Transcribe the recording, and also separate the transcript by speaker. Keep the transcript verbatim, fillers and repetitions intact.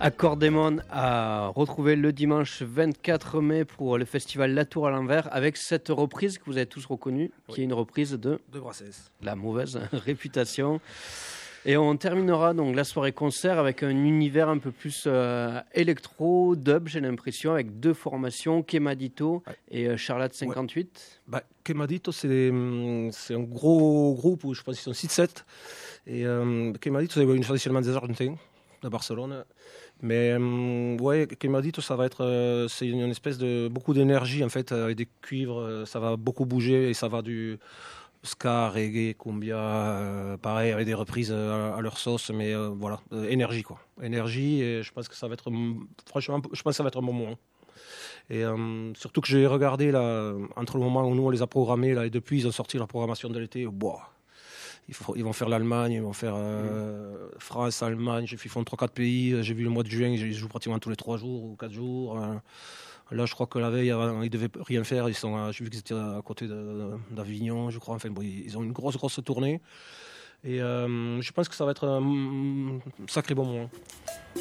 Speaker 1: Accordémon a retrouvé le dimanche vingt-quatre mai pour le festival La Tour à l'envers avec cette reprise que vous avez tous reconnue, oui. qui est une reprise de,
Speaker 2: de Brassens.
Speaker 1: La mauvaise réputation. Et on terminera donc la soirée concert avec un univers un peu plus euh, électro, dub, j'ai l'impression, avec deux formations, Quemadito ouais. et euh, Charlotte cinquante-huit.
Speaker 2: Ouais. Bah, Quemadito, c'est, c'est un gros groupe où je pense qu'ils sont six sept. Et euh, Quemadito, c'est une traditionnellement des Argentins de Barcelone. Mais euh, ouais, Quemadito, ça va être, euh, c'est une, une espèce de beaucoup d'énergie en fait, avec des cuivres, euh, ça va beaucoup bouger et ça va du ska, reggae, cumbia, euh, pareil, avec des reprises euh, à leur sauce, mais euh, voilà, euh, énergie quoi, énergie. Et je pense que ça va être, franchement, je pense que ça va être un bon moment. Et euh, surtout que j'ai regardé là, entre le moment où nous on les a programmés là et depuis ils ont sorti leur programmation de l'été, boah. Ils, faut, ils vont faire l'Allemagne, ils vont faire euh, mmh. France, Allemagne, ils font trois quatre pays. J'ai vu le mois de juin, ils jouent pratiquement tous les trois jours ou quatre jours. Là, je crois que la veille, ils ne devaient rien faire. Ils sont, j'ai vu qu'ils étaient à côté de, d'Avignon, je crois. Enfin, bon, ils ont une grosse, grosse tournée. Et euh, je pense que ça va être un sacré bon moment.